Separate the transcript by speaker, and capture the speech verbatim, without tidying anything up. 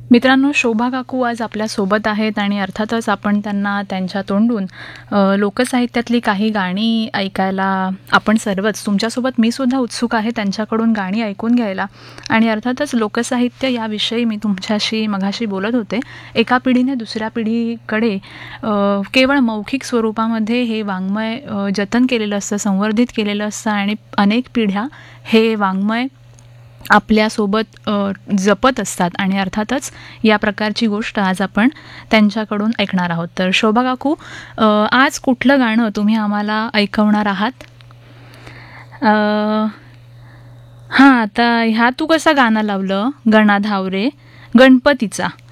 Speaker 1: मित्रांनो, शोभा काकू आज आपल्यासोबत आहेत आणि अर्थातच आपण त्यांना त्यांच्या तोंडून अ, लोकसाहित्यातली काही गाणी ऐकायला आपण सर्वच तुमच्यासोबत मी सुद्धा उत्सुक आहे त्यांच्याकडून गाणी ऐकून घ्यायला. आणि अर्थातच लोकसाहित्य याविषयी मी तुमच्याशी मघाशी बोलत होते. एका पिढीने दुसऱ्या पिढीकडे अ, केवळ मौखिक स्वरूपामध्ये हे वाङ्मय अ, जतन केलेलं असतं, संवर्धित केलेलं असतं आणि अनेक पिढ्या हे वाङ्मय आपल्यासोबत अ, जपत असतात. आणि अर्थातच या प्रकारची गोष्ट आज आपण त्यांच्याकडून ऐकणार आहोत. तर शोभा काकू, अ, आज कुठलं गाणं तुम्ही आम्हाला ऐकवणार आहात? अ, हां, आता ह्या तू कसा गाणं लावलं गणाधाव रे गणपतीचा.